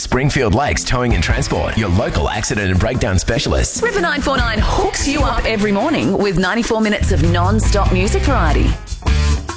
Springfield Lakes Towing and Transport, your local accident and breakdown specialists. River 949 hooks you up every morning with 94 minutes of non-stop music variety.